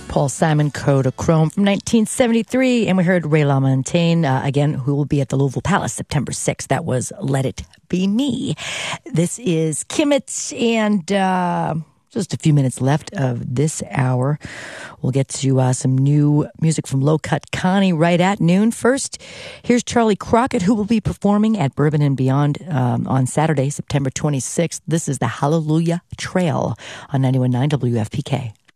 Paul Simon, Kodachrome from 1973. And we heard Ray LaMontagne, again, who will be at the Louisville Palace September 6th. That was Let It Be Me. This is Kimmit, and just a few minutes left of this hour. We'll get to some new music from Low Cut Connie right at noon. First, here's Charlie Crockett, who will be performing at Bourbon and Beyond on Saturday, September 26th. This is the Hallelujah Trail on 91.9 WFPK.